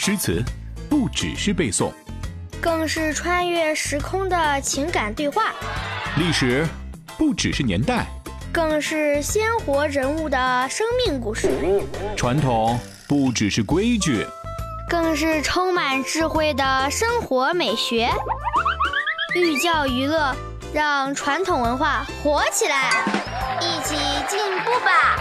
诗词不只是背诵， 更是穿越时空的情感对话； 历史不只是年代， 更是鲜活人物的生命故事； 传统不只是规矩， 更是充满智慧的生活美学。寓教于乐，让传统文化活起来，一起进步吧！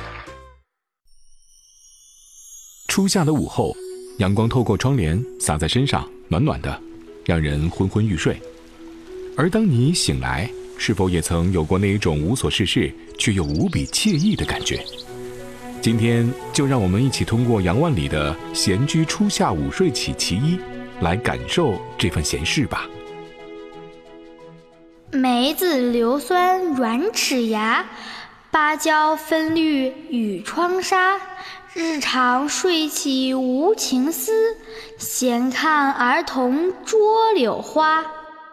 初夏的午后，阳光透过窗帘洒在身上，暖暖的，让人昏昏欲睡。而当你醒来，是否也曾有过那一种无所事事却又无比惬意的感觉？今天就让我们一起通过杨万里的《闲居初夏午睡起其一》来感受这份闲适吧。 梅子硫酸软齿牙，芭蕉分绿与窗纱。日长睡起无情思，闲看儿童捉柳花。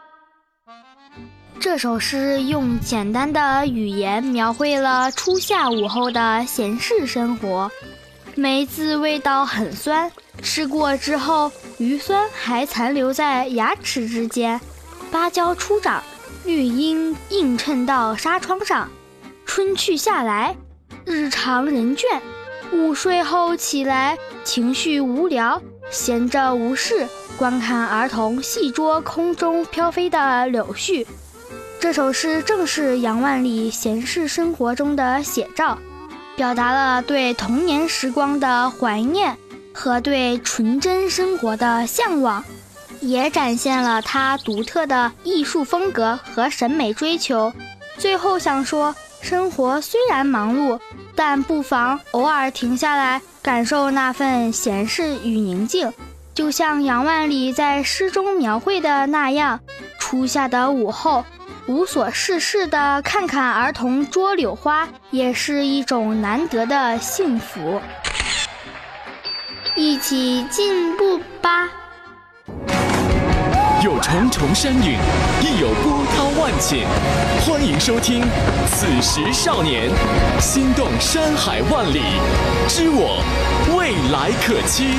这首诗用简单的语言描绘了初夏午后的闲适生活。梅子味道很酸，吃过之后余酸还残留在牙齿之间。芭蕉初长，绿荫映衬到纱窗上。春去夏来，日长人倦，午睡后起来，情绪无聊，闲着无事，观看儿童戏捉空中飘飞的柳絮。这首诗正是杨万里闲适生活中的写照，表达了对童年时光的怀念和对纯真生活的向往，也展现了他独特的艺术风格和审美追求。最后想说，生活虽然忙碌，但不妨偶尔停下来，感受那份闲适与宁静。就像杨万里在诗中描绘的那样，初夏的午后，无所事事的看看儿童捉柳花，也是一种难得的幸福。一起进步吧！ 有重重山岭，亦有波涛万顷。欢迎收听《此时少年》，心动山海万里，知我未来可期。